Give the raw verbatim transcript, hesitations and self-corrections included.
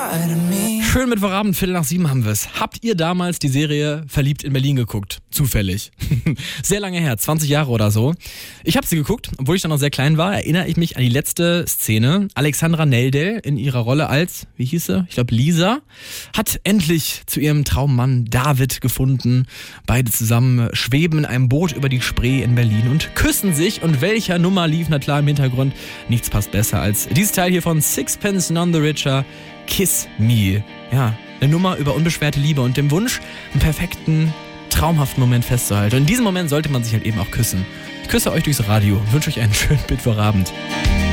Schön Mittwochabend, Viertel nach sieben haben wir es. Habt ihr damals die Serie Verliebt in Berlin geguckt? Zufällig. Sehr lange her, zwanzig Jahre oder so. Ich habe sie geguckt, obwohl ich dann noch sehr klein war, erinnere ich mich an die letzte Szene. Alexandra Neldel in ihrer Rolle als, wie hieß sie? Ich glaube Lisa, hat endlich zu ihrem Traummann David gefunden. Beide zusammen schweben in einem Boot über die Spree in Berlin und küssen sich. Und welcher Nummer lief, na klar, im Hintergrund? Nichts passt besser als dieses Teil hier von Sixpence None the Richer, Kiss Me. Ja, eine Nummer über unbeschwerte Liebe und dem Wunsch, einen perfekten, traumhaften Moment festzuhalten. Und in diesem Moment sollte man sich halt eben auch küssen. Ich küsse euch durchs Radio, wünsche euch einen schönen Mittwochabend.